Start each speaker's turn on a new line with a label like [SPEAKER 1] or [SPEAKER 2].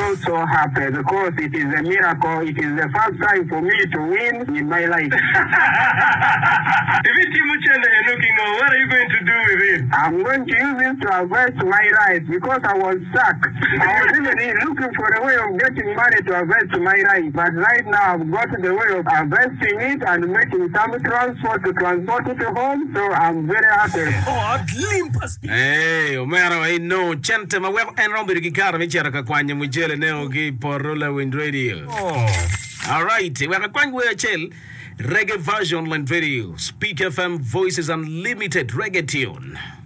[SPEAKER 1] feel so happy because it is a miracle. It is the first time for me to win in my life.
[SPEAKER 2] If it's Timuchele you're looking on, what are you going to do with it?
[SPEAKER 1] I'm going to use it to harvest my rice because I was stuck. I was even looking for a way of getting money to harvest my rice. But right now I've got the way of harvesting it and making some transport to transport it to home. So I'm very happy.
[SPEAKER 3] Hey, Omero, I know. Chente ma well and rombi kikara michara kakwanya mujele neo ki porula wind radio. All right, we are going to chill reggae version land video. Speak FM Voices Unlimited reggae tune.